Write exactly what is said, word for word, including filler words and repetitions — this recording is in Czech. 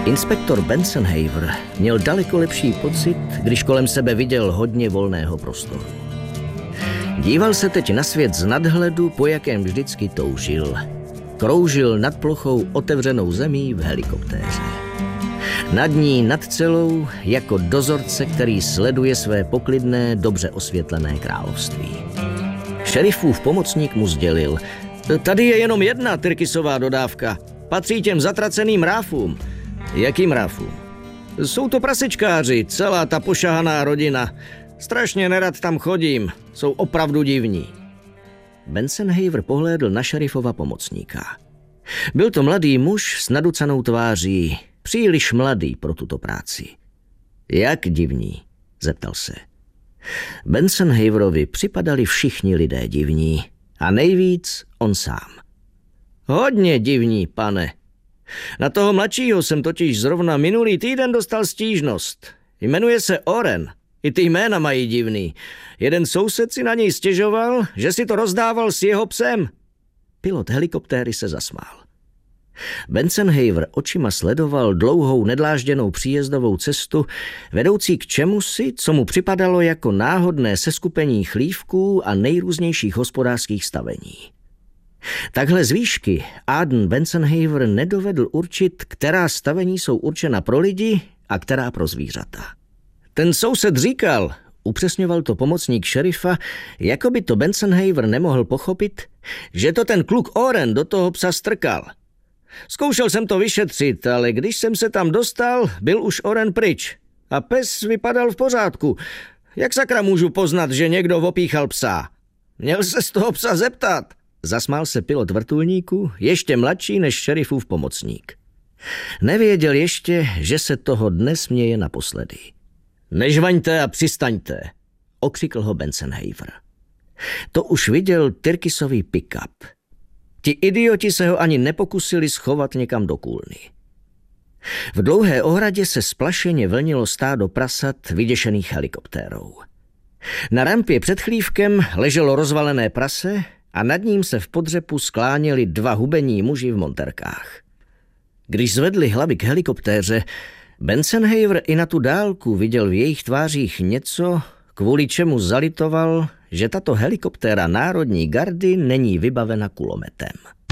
Inspektor Bensenhaver měl daleko lepší pocit, když kolem sebe viděl hodně volného prostoru. Díval se teď na svět z nadhledu, po jakém vždycky toužil. Kroužil nad plochou otevřenou zemí v helikoptéře. Nad ní, nad celou, jako dozorce, který sleduje své poklidné, dobře osvětlené království. Šerifův pomocník mu sdělil: tady je jenom jedna Tyrkisová dodávka. Patří těm zatraceným ráfům. Jakým ráfům? Jsou to prasečkáři, celá ta pošahaná rodina. Strašně nerad tam chodím, jsou opravdu divní. Bensenhaver pohlédl na šerifova pomocníka. Byl to mladý muž s naducanou tváří, příliš mladý pro tuto práci. Jak divní? Zeptal se. Bensenhaverovi připadali všichni lidé divní a nejvíc on sám. Hodně divní, pane. Na toho mladšího jsem totiž zrovna minulý týden dostal stížnost. Jmenuje se Oren. I ty jména mají divný. Jeden soused si na něj stěžoval, že si to rozdával s jeho psem. Pilot helikoptéry se zasmál. Bensenhaver očima sledoval dlouhou nedlážděnou příjezdovou cestu, vedoucí k čemusi, co mu připadalo jako náhodné seskupení chlívků a nejrůznějších hospodářských stavení. Takhle z výšky Aden Bensenhaver nedovedl určit, která stavení jsou určena pro lidi a která pro zvířata. Ten soused říkal, upřesňoval to pomocník šerifa, jako by to Bensenhaver nemohl pochopit, že to ten kluk Oren do toho psa strkal. Zkoušel jsem to vyšetřit, ale když jsem se tam dostal, byl už Oren pryč a pes vypadal v pořádku. Jak sakra můžu poznat, že někdo opíchal psa? Měl se z toho psa zeptat. Zasmál se pilot vrtulníku, ještě mladší než šerifův pomocník. Nevěděl ještě, že se toho dnes směje naposledy. Nežvaňte a přistaňte, okřikl ho Bensenhaver. To už viděl Tyrkisový pick-up. Ti idioti se ho ani nepokusili schovat někam do kůlny. V dlouhé ohradě se splašeně vlnilo stádo prasat vyděšených helikoptérou. Na rampě před chlívkem leželo rozvalené prase a nad ním se v podřepu skláněli dva hubení muži v monterkách. Když zvedli hlavy k helikoptéře, Bensenhaver i na tu dálku viděl v jejich tvářích něco, kvůli čemu zalitoval, že tato helikoptéra národní gardy není vybavena kulometem.